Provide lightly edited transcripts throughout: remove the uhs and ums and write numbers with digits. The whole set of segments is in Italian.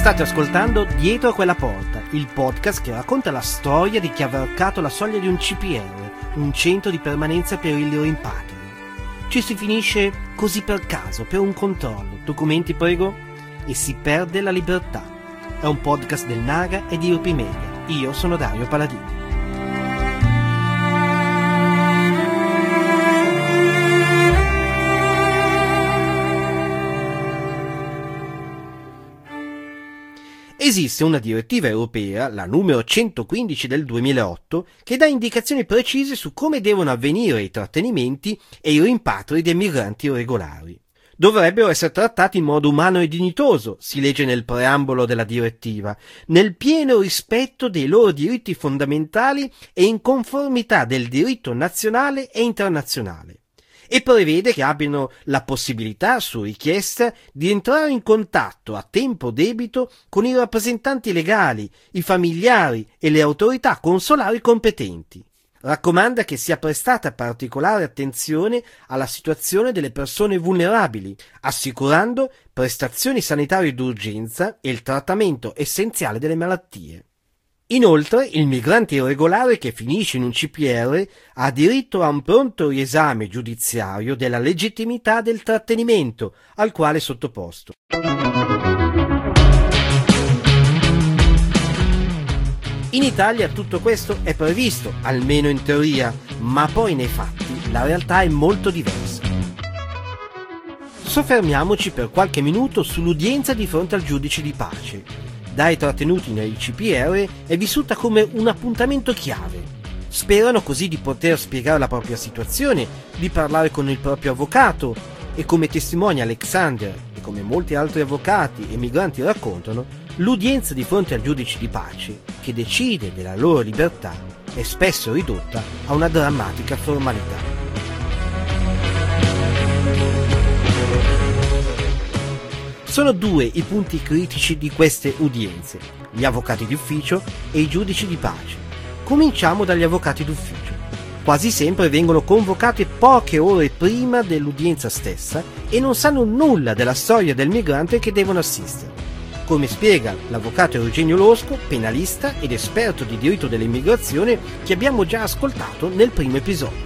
State ascoltando Dietro a quella porta, il podcast che racconta la storia di chi ha varcato la soglia di un CPR, un centro di permanenza per il rimpatrio. Ci si finisce così per caso, per un controllo, documenti prego, e si perde la libertà. È un podcast del Naga e di Europe Media. Io sono Dario Paladini. Esiste una direttiva europea, la numero 115 del 2008, che dà indicazioni precise su come devono avvenire i trattenimenti e i rimpatri dei migranti irregolari. Dovrebbero essere trattati in modo umano e dignitoso, si legge nel preambolo della direttiva, nel pieno rispetto dei loro diritti fondamentali e in conformità del diritto nazionale e internazionale. E prevede che abbiano la possibilità, su richiesta, di entrare in contatto a tempo debito con i rappresentanti legali, i familiari e le autorità consolari competenti. Raccomanda che sia prestata particolare attenzione alla situazione delle persone vulnerabili, assicurando prestazioni sanitarie d'urgenza e il trattamento essenziale delle malattie. Inoltre, il migrante irregolare che finisce in un CPR ha diritto a un pronto riesame giudiziario della legittimità del trattenimento al quale è sottoposto. In Italia tutto questo è previsto, almeno in teoria, ma poi nei fatti la realtà è molto diversa. Soffermiamoci per qualche minuto sull'udienza di fronte al giudice di pace. Dai trattenuti nei CPR è vissuta come un appuntamento chiave. Sperano così di poter spiegare la propria situazione, di parlare con il proprio avvocato e, come testimonia Alexander e come molti altri avvocati e migranti raccontano, l'udienza di fronte al giudice di pace, che decide della loro libertà, è spesso ridotta a una drammatica formalità. Sono due i punti critici di queste udienze, gli avvocati d'ufficio e i giudici di pace. Cominciamo dagli avvocati d'ufficio. Quasi sempre vengono convocati poche ore prima dell'udienza stessa e non sanno nulla della storia del migrante che devono assistere. Come spiega l'avvocato Eugenio Losco, penalista ed esperto di diritto dell'immigrazione che abbiamo già ascoltato nel primo episodio.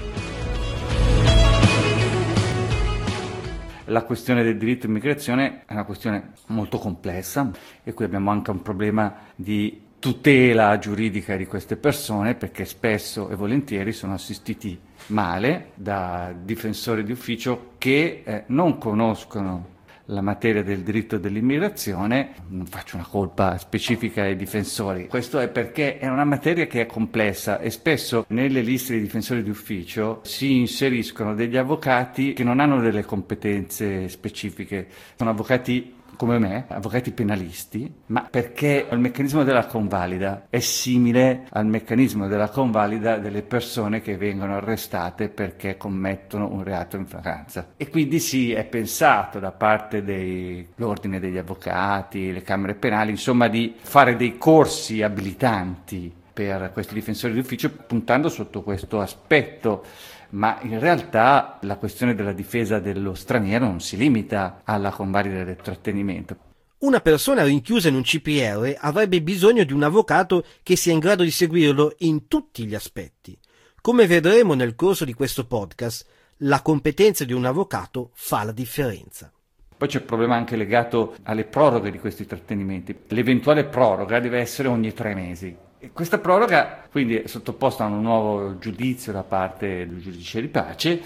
La questione del diritto all'immigrazione è una questione molto complessa e qui abbiamo anche un problema di tutela giuridica di queste persone, perché spesso e volentieri sono assistiti male da difensori di ufficio che non conoscono la materia del diritto dell'immigrazione. Non faccio una colpa specifica ai difensori, questo è perché è una materia che è complessa e spesso nelle liste di difensori di ufficio si inseriscono degli avvocati che non hanno delle competenze specifiche, sono avvocati come me, avvocati penalisti, ma perché il meccanismo della convalida è simile al meccanismo della convalida delle persone che vengono arrestate perché commettono un reato in flagranza. E quindi sì, è pensato da parte dell'ordine degli avvocati, le camere penali, insomma, di fare dei corsi abilitanti per questi difensori d'ufficio puntando sotto questo aspetto. Ma in realtà la questione della difesa dello straniero non si limita alla convalida del trattenimento. Una persona rinchiusa in un CPR avrebbe bisogno di un avvocato che sia in grado di seguirlo in tutti gli aspetti. Come vedremo nel corso di questo podcast, la competenza di un avvocato fa la differenza. Poi c'è il problema anche legato alle proroghe di questi trattenimenti. L'eventuale proroga deve essere ogni 3 mesi. E questa proroga quindi è sottoposta a un nuovo giudizio da parte del giudice di pace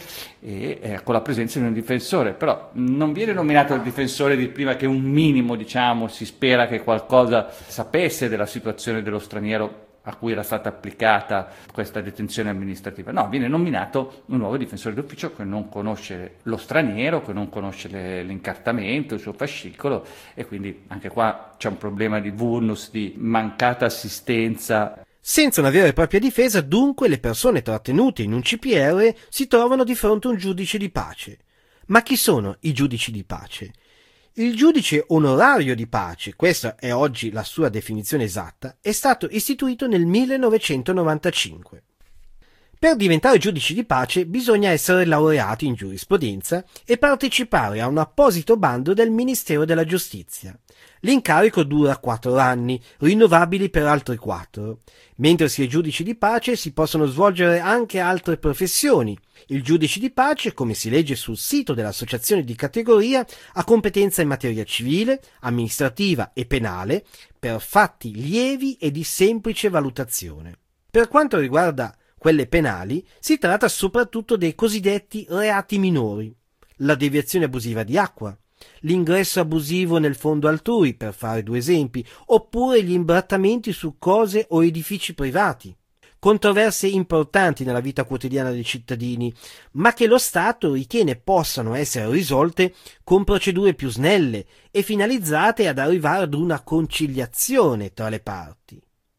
e con la presenza di un difensore, però non viene nominato il difensore di prima che un minimo, si spera che qualcosa sapesse della situazione dello straniero a cui era stata applicata questa detenzione amministrativa. No, viene nominato un nuovo difensore d'ufficio che non conosce lo straniero, che non conosce l'incartamento, il suo fascicolo, e quindi anche qua c'è un problema di vulnus, di mancata assistenza. Senza una vera e propria difesa, dunque, le persone trattenute in un CPR si trovano di fronte a un giudice di pace. Ma chi sono i giudici di pace? Il giudice onorario di pace, questa è oggi la sua definizione esatta, è stato istituito nel 1995. Per diventare giudici di pace bisogna essere laureati in giurisprudenza e partecipare a un apposito bando del Ministero della Giustizia. L'incarico dura 4 anni, rinnovabili per altri 4. Mentre si è giudici di pace si possono svolgere anche altre professioni. Il giudice di pace, come si legge sul sito dell'associazione di categoria, ha competenza in materia civile, amministrativa e penale per fatti lievi e di semplice valutazione. Per quanto riguarda quelle penali, si tratta soprattutto dei cosiddetti reati minori, la deviazione abusiva di acqua, l'ingresso abusivo nel fondo altrui, per fare 2 esempi, oppure gli imbrattamenti su cose o edifici privati. Controversie importanti nella vita quotidiana dei cittadini, ma che lo Stato ritiene possano essere risolte con procedure più snelle e finalizzate ad arrivare ad una conciliazione tra le parti.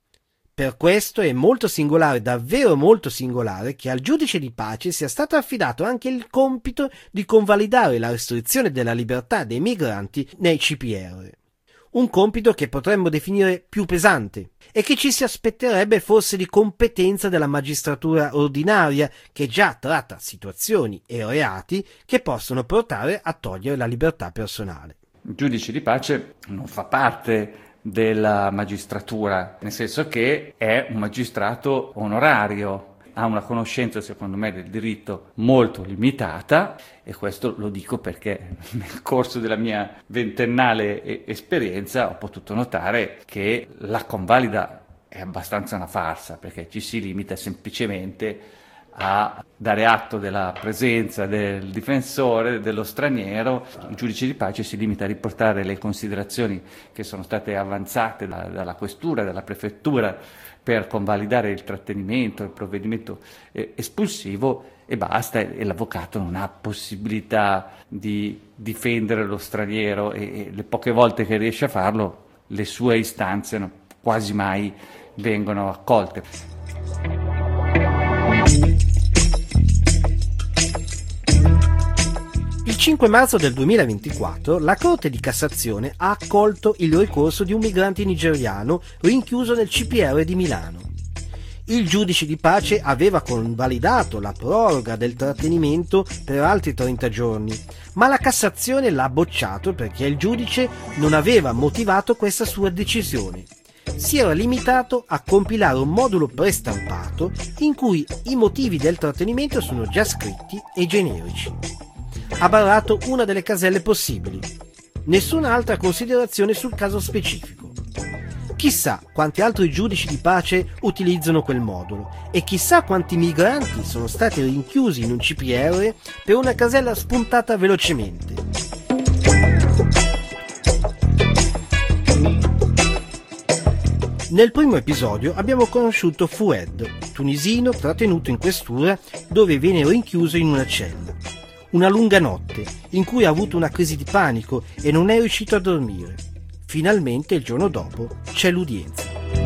Per questo è molto singolare, davvero molto singolare, che al giudice di pace sia stato affidato anche il compito di convalidare la restrizione della libertà dei migranti nei CPR. Un compito che potremmo definire più pesante e che ci si aspetterebbe fosse di competenza della magistratura ordinaria, che già tratta situazioni e reati che possono portare a togliere la libertà personale. Il giudice di pace non fa parte della magistratura, nel senso che è un magistrato onorario, ha una conoscenza secondo me del diritto molto limitata, e questo lo dico perché nel corso della mia 20ennale esperienza ho potuto notare che la convalida è abbastanza una farsa, perché ci si limita semplicemente a dare atto della presenza del difensore, dello straniero. Il giudice di pace si limita a riportare le considerazioni che sono state avanzate dalla questura, dalla prefettura per convalidare il trattenimento, il provvedimento espulsivo, e basta, e l'avvocato non ha possibilità di difendere lo straniero, e le poche volte che riesce a farlo le sue istanze quasi mai vengono accolte. Il 5 marzo del 2024 la Corte di Cassazione ha accolto il ricorso di un migrante nigeriano rinchiuso nel CPR di Milano. Il giudice di pace aveva convalidato la proroga del trattenimento per altri 30 giorni, ma la Cassazione l'ha bocciato perché il giudice non aveva motivato questa sua decisione. Si era limitato a compilare un modulo prestampato in cui i motivi del trattenimento sono già scritti e generici. Ha barrato una delle caselle possibili. Nessuna altra considerazione sul caso specifico. Chissà quanti altri giudici di pace utilizzano quel modulo e chissà quanti migranti sono stati rinchiusi in un CPR per una casella spuntata velocemente. Nel primo episodio abbiamo conosciuto Foued, tunisino trattenuto in questura dove viene rinchiuso in una cella. Una lunga notte in cui ha avuto una crisi di panico e non è riuscito a dormire. Finalmente il giorno dopo c'è l'udienza.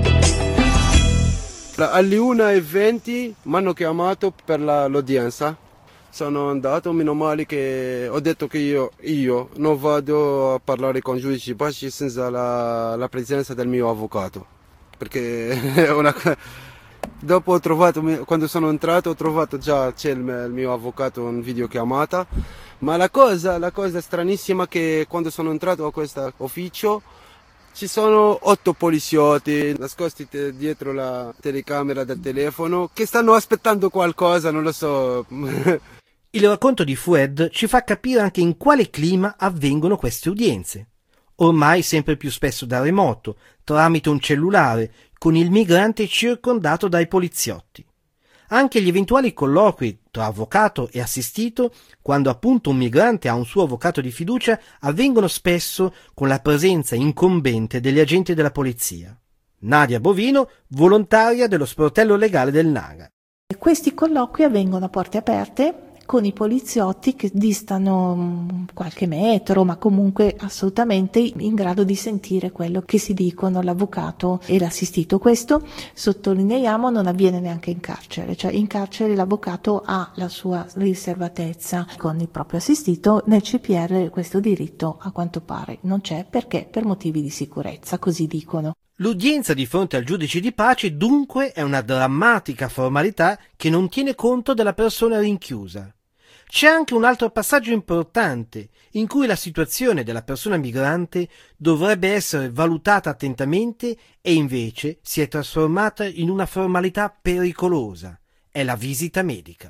Alle 1:20 mi hanno chiamato per l'udienza. Sono andato, meno male che ho detto che io non vado a parlare con giudici di pace senza la presenza del mio avvocato. Perché è una... Dopo ho trovato, quando sono entrato, ho trovato già c'è il mio avvocato in videochiamata, ma la cosa stranissima è che quando sono entrato a questo ufficio ci sono 8 poliziotti nascosti dietro la telecamera del telefono che stanno aspettando qualcosa, non lo so. Il racconto di Foued ci fa capire anche in quale clima avvengono queste udienze. Ormai sempre più spesso da remoto, tramite un cellulare, con il migrante circondato dai poliziotti. Anche gli eventuali colloqui tra avvocato e assistito, quando appunto un migrante ha un suo avvocato di fiducia, avvengono spesso con la presenza incombente degli agenti della polizia. Nadia Bovino, volontaria dello sportello legale del Naga. Questi colloqui avvengono a porte aperte, con i poliziotti che distano qualche metro, ma comunque assolutamente in grado di sentire quello che si dicono l'avvocato e l'assistito. Questo, sottolineiamo, non avviene neanche in carcere, cioè in carcere l'avvocato ha la sua riservatezza con il proprio assistito. Nel CPR questo diritto a quanto pare non c'è, perché per motivi di sicurezza, così dicono. L'udienza di fronte al giudice di pace dunque è una drammatica formalità che non tiene conto della persona rinchiusa. C'è anche un altro passaggio importante, in cui la situazione della persona migrante dovrebbe essere valutata attentamente e invece si è trasformata in una formalità pericolosa. È la visita medica.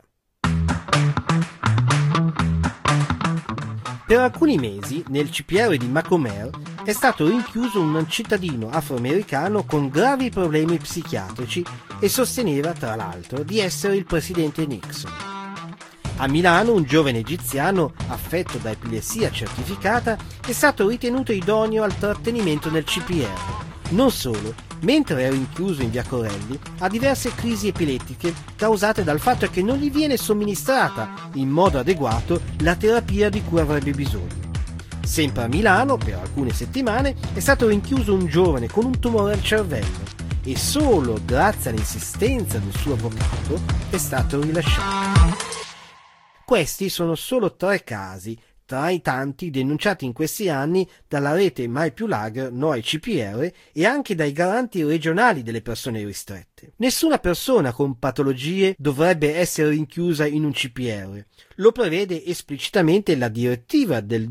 Per alcuni mesi, nel CPR di Macomer, è stato rinchiuso un cittadino afroamericano con gravi problemi psichiatrici e sosteneva, tra l'altro, di essere il presidente Nixon. A Milano un giovane egiziano affetto da epilessia certificata è stato ritenuto idoneo al trattenimento nel CPR. Non solo, mentre è rinchiuso in via Corelli, ha diverse crisi epilettiche causate dal fatto che non gli viene somministrata in modo adeguato la terapia di cui avrebbe bisogno. Sempre a Milano, per alcune settimane, è stato rinchiuso un giovane con un tumore al cervello e solo grazie all'insistenza del suo avvocato è stato rilasciato. Questi sono solo 3 casi tra i tanti denunciati in questi anni dalla rete Mai Più Lager No ai CPR e anche dai garanti regionali delle persone ristrette. Nessuna persona con patologie dovrebbe essere rinchiusa in un CPR. Lo prevede esplicitamente la direttiva del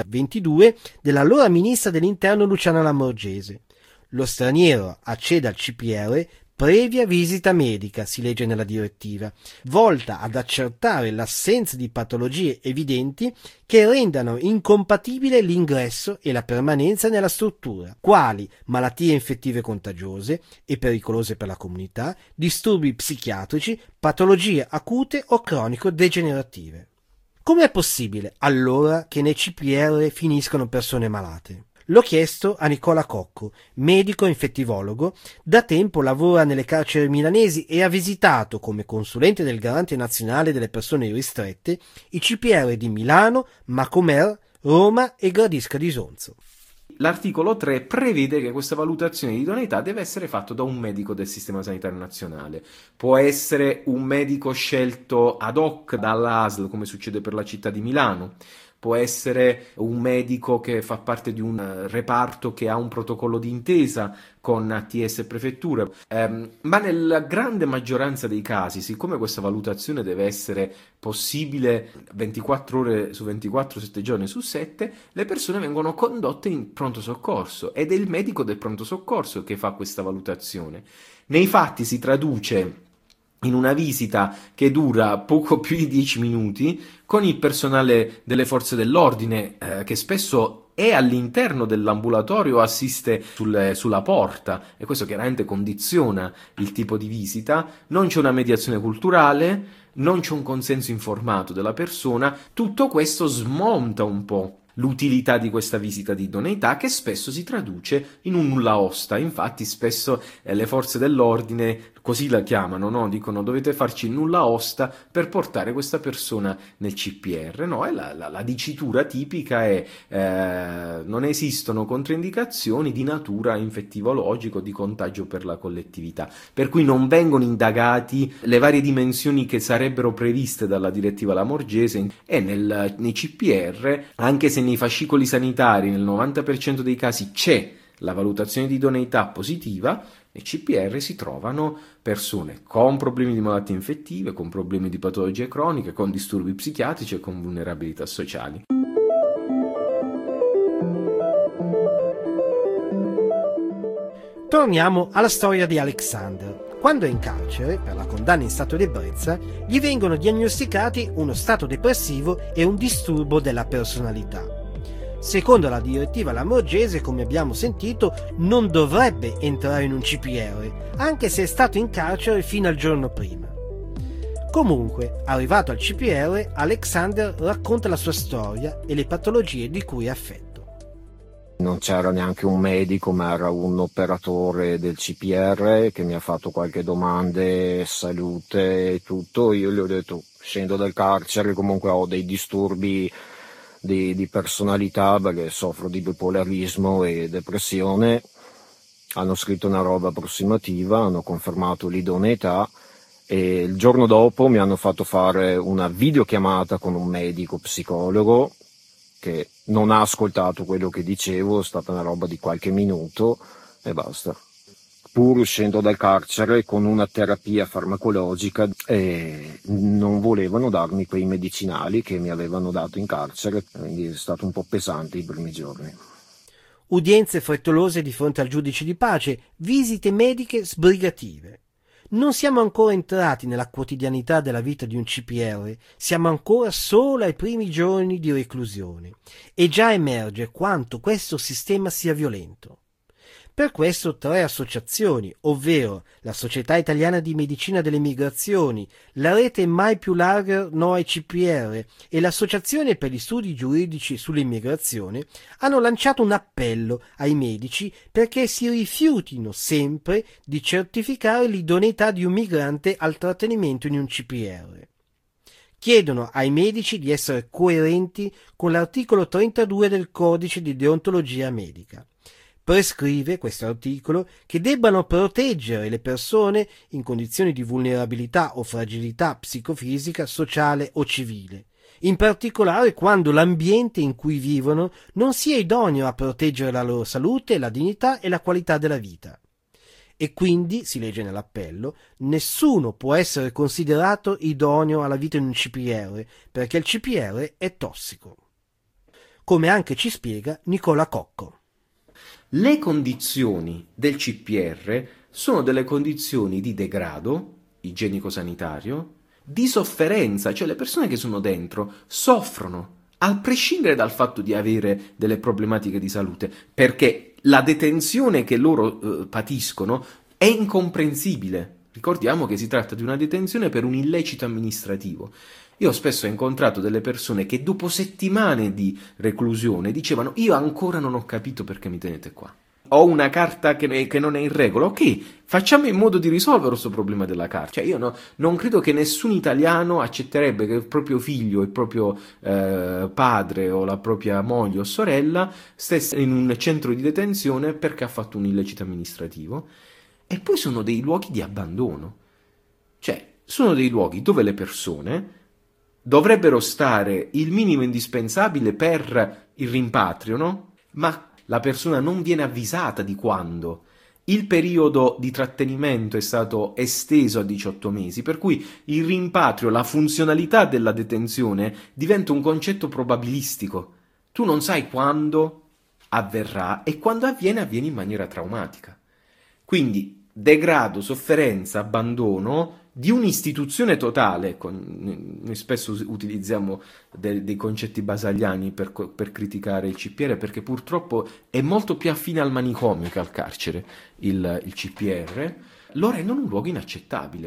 2022 dell'allora ministra dell'Interno Luciana Lamorgese. Lo straniero accede al CPR previa visita medica, si legge nella direttiva, volta ad accertare l'assenza di patologie evidenti che rendano incompatibile l'ingresso e la permanenza nella struttura, quali malattie infettive contagiose e pericolose per la comunità, disturbi psichiatrici, patologie acute o cronico-degenerative. Come è possibile allora che nei CPR finiscono persone malate? L'ho chiesto a Nicola Cocco, medico infettivologo, da tempo lavora nelle carceri milanesi e ha visitato, come consulente del Garante Nazionale delle Persone Ristrette, i CPR di Milano, Macomer, Roma e Gradisca di Sonzo. L'articolo 3 prevede che questa valutazione di idoneità deve essere fatta da un medico del Sistema Sanitario Nazionale. Può essere un medico scelto ad hoc dalla ASL, come succede per la città di Milano. Può essere un medico che fa parte di un reparto che ha un protocollo di intesa con ATS e prefetture, ma nella grande maggioranza dei casi, siccome questa valutazione deve essere possibile 24 ore su 24, 7 giorni su 7, le persone vengono condotte in pronto soccorso ed è il medico del pronto soccorso che fa questa valutazione. Nei fatti si traduce in una visita che dura poco più di 10 minuti con il personale delle forze dell'ordine che spesso è all'interno dell'ambulatorio o assiste sulla porta, e questo chiaramente condiziona il tipo di visita. Non c'è una mediazione culturale, non c'è un consenso informato della persona. Tutto questo smonta un po' l'utilità di questa visita di idoneità, che spesso si traduce in un nulla osta. Infatti spesso le forze dell'ordine così la chiamano, no? Dicono: dovete farci il nulla osta per portare questa persona nel CPR, no? E la dicitura tipica è non esistono controindicazioni di natura infettivologica o di contagio per la collettività, per cui non vengono indagati le varie dimensioni che sarebbero previste dalla direttiva Lamorgese, e nei CPR, anche se nei fascicoli sanitari nel 90% dei casi c'è la valutazione di idoneità positiva, nei CPR si trovano persone con problemi di malattie infettive, con problemi di patologie croniche, con disturbi psichiatrici e con vulnerabilità sociali. Torniamo alla storia di Alexander. Quando è in carcere, per la condanna in stato di ebbrezza, gli vengono diagnosticati uno stato depressivo e un disturbo della personalità. Secondo la direttiva Lamorgese, come abbiamo sentito, non dovrebbe entrare in un CPR, anche se è stato in carcere fino al giorno prima. Comunque, arrivato al CPR, Alexander racconta la sua storia e le patologie di cui è affetto. Non c'era neanche un medico, ma era un operatore del CPR che mi ha fatto qualche domande, salute e tutto. Io gli ho detto: scendo dal carcere, comunque ho dei disturbi di personalità perché soffro di bipolarismo e depressione. Hanno scritto una roba approssimativa, hanno confermato l'idoneità e il giorno dopo mi hanno fatto fare una videochiamata con un medico psicologo che non ha ascoltato quello che dicevo, è stata una roba di qualche minuto, e basta. Pur uscendo dal carcere con una terapia farmacologica, non volevano darmi quei medicinali che mi avevano dato in carcere, quindi è stato un po' pesante i primi giorni. Udienze frettolose di fronte al giudice di pace, visite mediche sbrigative. Non siamo ancora entrati nella quotidianità della vita di un CPR, siamo ancora solo ai primi giorni di reclusione e già emerge quanto questo sistema sia violento. Per questo 3 associazioni, ovvero la Società Italiana di Medicina delle Migrazioni, la rete mai più larga No ai CPR e l'Associazione per gli Studi Giuridici sull'Immigrazione, hanno lanciato un appello ai medici perché si rifiutino sempre di certificare l'idoneità di un migrante al trattenimento in un CPR. Chiedono ai medici di essere coerenti con l'articolo 32 del Codice di Deontologia Medica. Prescrive questo articolo che debbano proteggere le persone in condizioni di vulnerabilità o fragilità psicofisica, sociale o civile, in particolare quando l'ambiente in cui vivono non sia idoneo a proteggere la loro salute, la dignità e la qualità della vita. E quindi, si legge nell'appello, nessuno può essere considerato idoneo alla vita in un CPR, perché il CPR è tossico. Come anche ci spiega Nicola Cocco. Le condizioni del CPR sono delle condizioni di degrado igienico-sanitario, di sofferenza, cioè le persone che sono dentro soffrono, a prescindere dal fatto di avere delle problematiche di salute, perché la detenzione che loro patiscono è incomprensibile. Ricordiamo che si tratta di una detenzione per un illecito amministrativo. Io spesso ho incontrato delle persone che dopo settimane di reclusione dicevano: io ancora non ho capito perché mi tenete qua. Ho una carta che non è in regola. Ok, facciamo in modo di risolvere questo problema della carta. Cioè io non credo che nessun italiano accetterebbe che il proprio figlio, il proprio padre o la propria moglie o sorella stesse in un centro di detenzione perché ha fatto un illecito amministrativo. E poi sono dei luoghi di abbandono. Cioè, sono dei luoghi dove le persone dovrebbero stare il minimo indispensabile per il rimpatrio, no? Ma la persona non viene avvisata di quando. Il periodo di trattenimento è stato esteso a 18 mesi, per cui il rimpatrio, la funzionalità della detenzione diventa un concetto probabilistico. Tu non sai quando avverrà e quando avviene in maniera traumatica. Quindi degrado, sofferenza, abbandono di un'istituzione totale. Noi spesso utilizziamo dei concetti basaliani per criticare il CPR, perché purtroppo è molto più affine al manicomio che al carcere il CPR, lo rendono un luogo inaccettabile.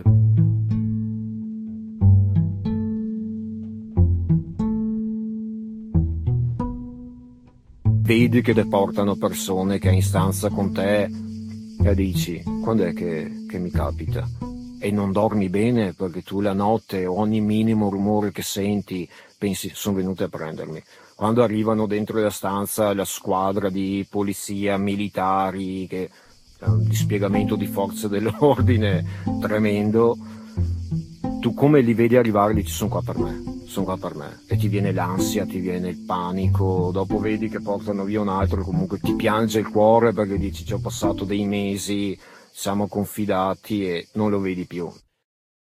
Vedi che deportano persone che è in stanza con te e dici: quando è che mi capita? E non dormi bene perché tu la notte ogni minimo rumore che senti pensi: sono venuti a prendermi. Quando arrivano dentro la stanza la squadra di polizia, militari, che è un dispiegamento di forze dell'ordine tremendo, tu come li vedi arrivare dici: sono qua per me, e ti viene l'ansia, ti viene il panico. Dopo vedi che portano via un altro, comunque ti piange il cuore perché dici: ci ho passato dei mesi, siamo confidati, e non lo vedi più.